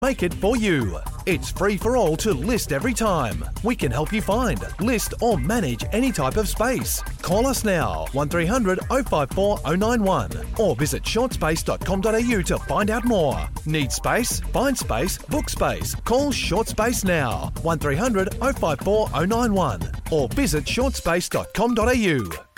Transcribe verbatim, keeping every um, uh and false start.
make it for you. It's free for all to list every time. We can help you find, list or manage any type of space. Call us now, one three hundred oh five four oh nine one or visit short space dot com dot a u to find out more. Need space? Find space, book space. Call Short Space now, one three hundred oh five four oh nine one or visit short space dot com dot a u.